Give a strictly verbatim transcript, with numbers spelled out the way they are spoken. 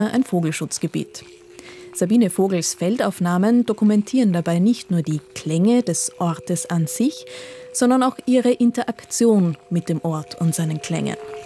ein Vogelschutzgebiet. Sabine Vogels Feldaufnahmen dokumentieren dabei nicht nur die Klänge des Ortes an sich, sondern auch ihre Interaktion mit dem Ort und seinen Klängen.